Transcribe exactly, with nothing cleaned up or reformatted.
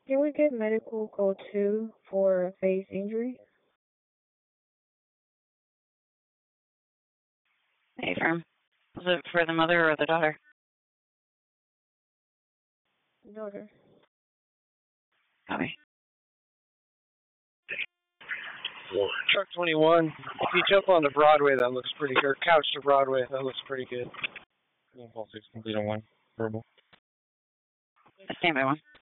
Can we get medical code two for face injury? Hey, firm. Was it for the mother or the daughter? Daughter. Copy. Truck twenty-one. If you jump onto Broadway, that looks pretty good. Or couch to Broadway, that looks pretty good. Call six complete on one. Verbal. Stand by one.